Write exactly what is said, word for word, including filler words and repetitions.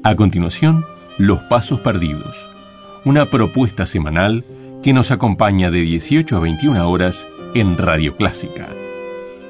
A continuación, Los Pasos Perdidos, una propuesta semanal que nos acompaña de dieciocho a veintiuna horas en Radio Clásica.